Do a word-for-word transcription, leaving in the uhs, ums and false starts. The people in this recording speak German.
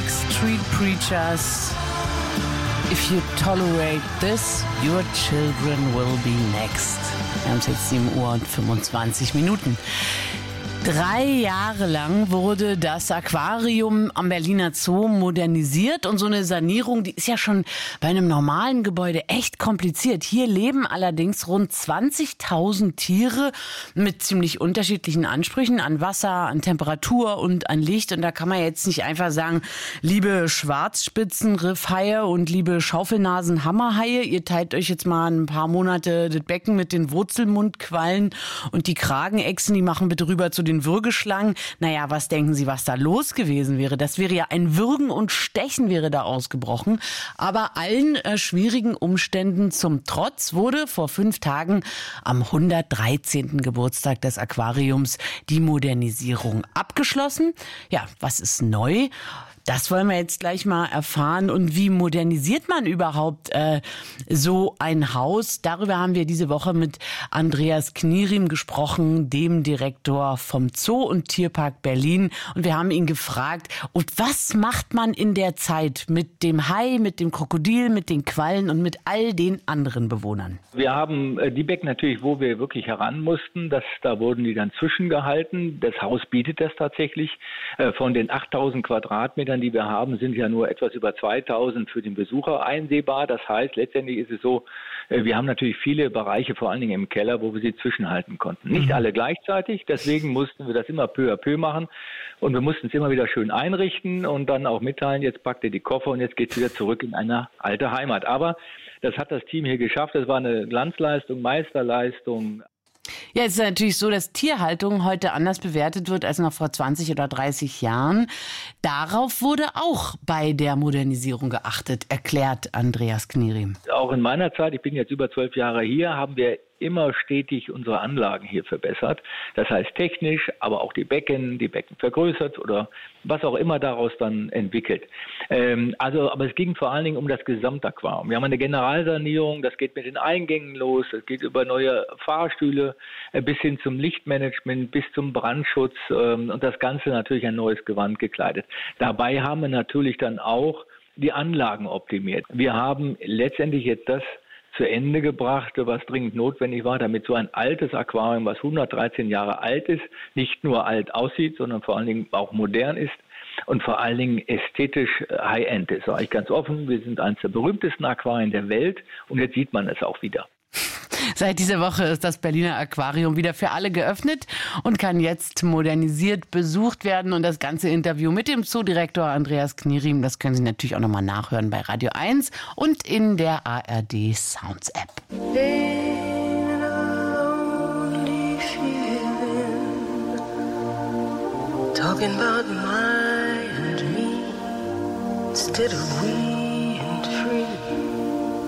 Street Preachers. If you tolerate this, your children will be next. Wir haben es jetzt sieben Uhr und fünfundzwanzig Minuten. Drei Jahre lang wurde das Aquarium am Berliner Zoo modernisiert und so eine Sanierung, die ist ja schon bei einem normalen Gebäude echt kompliziert. Hier leben allerdings rund zwanzigtausend Tiere mit ziemlich unterschiedlichen Ansprüchen an Wasser, an Temperatur und an Licht. Und da kann man jetzt nicht einfach sagen, liebe Schwarzspitzenriffhaie und liebe Schaufelnasen-Hammerhaie, ihr teilt euch jetzt mal ein paar Monate das Becken mit den Wurzelmundquallen und die Kragenechsen, die machen bitte rüber zu den Würgeschlangen. Naja, was denken Sie, was da los gewesen wäre? Das wäre ja ein Würgen und Stechen wäre da ausgebrochen. Aber allen äh, schwierigen Umständen zum Trotz wurde vor fünf Tagen am hundertdreizehnten Geburtstag des Aquariums die Modernisierung abgeschlossen. Ja, was ist neu? Das wollen wir jetzt gleich mal erfahren. Und wie modernisiert man überhaupt äh, so ein Haus? Darüber haben wir diese Woche mit Andreas Knierim gesprochen, dem Direktor vom Zoo und Tierpark Berlin. Und wir haben ihn gefragt, und was macht man in der Zeit mit dem Hai, mit dem Krokodil, mit den Quallen und mit all den anderen Bewohnern? Wir haben äh, die Becken natürlich, wo wir wirklich heran mussten. Das, da wurden die dann zwischengehalten. Das Haus bietet das tatsächlich. Äh, von den achttausend Quadratmetern, die wir haben, sind ja nur etwas über zweitausend für den Besucher einsehbar. Das heißt, letztendlich ist es so, wir haben natürlich viele Bereiche, vor allen Dingen im Keller, wo wir sie zwischenhalten konnten. Nicht alle gleichzeitig, deswegen mussten wir das immer peu à peu machen und wir mussten es immer wieder schön einrichten und dann auch mitteilen, jetzt packt ihr die Koffer und jetzt geht es wieder zurück in eine alte Heimat. Aber das hat das Team hier geschafft, das war eine Glanzleistung, Meisterleistung. Ja, es ist natürlich so, dass Tierhaltung heute anders bewertet wird als noch vor zwanzig oder dreißig Jahren. Darauf wurde auch bei der Modernisierung geachtet, erklärt Andreas Knierim. Auch in meiner Zeit, ich bin jetzt über zwölf Jahre hier, haben wir immer stetig unsere Anlagen hier verbessert. Das heißt technisch, aber auch die Becken, die Becken vergrößert oder was auch immer daraus dann entwickelt. Ähm, also, aber es ging vor allen Dingen um das Gesamtaquarium. Wir haben eine Generalsanierung, das geht mit den Eingängen los, es geht über neue Fahrstühle äh, bis hin zum Lichtmanagement, bis zum Brandschutz ähm, und das Ganze natürlich ein neues Gewand gekleidet. Dabei haben wir natürlich dann auch die Anlagen optimiert. Wir haben letztendlich jetzt das zu Ende gebracht, was dringend notwendig war, damit so ein altes Aquarium, was hundertdreizehn Jahre alt ist, nicht nur alt aussieht, sondern vor allen Dingen auch modern ist und vor allen Dingen ästhetisch High-End ist. Sage ich ganz offen, wir sind eines der berühmtesten Aquarien der Welt und jetzt sieht man es auch wieder. Seit dieser Woche ist das Berliner Aquarium wieder für alle geöffnet und kann jetzt modernisiert besucht werden. Und das ganze Interview mit dem Zoodirektor Andreas Knierim, das können Sie natürlich auch nochmal nachhören bei Radio eins und in der A R D Sounds App. In a lonely feeling, talking about my and me instead of we.